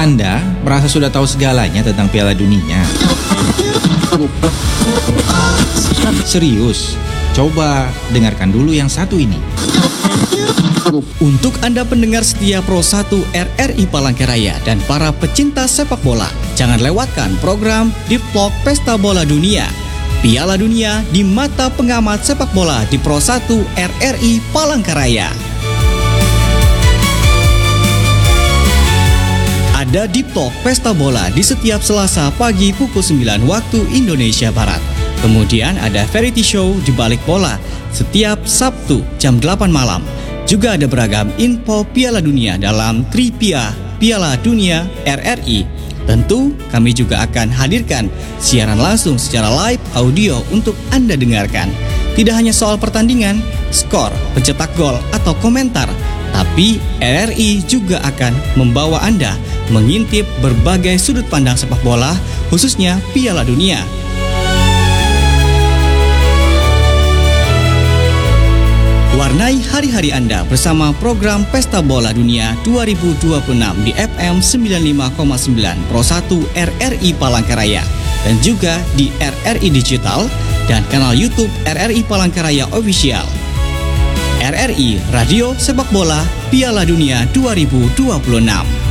Anda merasa sudah tahu segalanya tentang Piala Dunia? Serius? Coba dengarkan dulu yang satu ini. Untuk Anda pendengar setia Pro 1 RRI Palangkaraya dan para pecinta sepak bola, jangan lewatkan program Deep Talk Pesta Bola Dunia. Piala Dunia di mata pengamat sepak bola di Pro 1 RRI Palangkaraya. Ada Deep Talk Pesta Bola di setiap Selasa pagi pukul 9 waktu Indonesia Barat. Kemudian ada Variety Show di balik bola setiap Sabtu jam 8 malam. Juga ada beragam info Piala Dunia dalam Trivia Piala Dunia RRI. Tentu kami juga akan hadirkan siaran langsung secara live audio untuk Anda dengarkan. Tidak hanya soal pertandingan, skor, pencetak gol, atau komentar, tapi RRI juga akan membawa Anda mengintip berbagai sudut pandang sepak bola, khususnya Piala Dunia. Warnai hari-hari Anda bersama program Pesta Bola Dunia 2026 di FM 95,9 Pro 1 RRI Palangkaraya dan juga di RRI Digital dan kanal YouTube RRI Palangkaraya Official. RRI Radio Sepak Bola Piala Dunia 2026.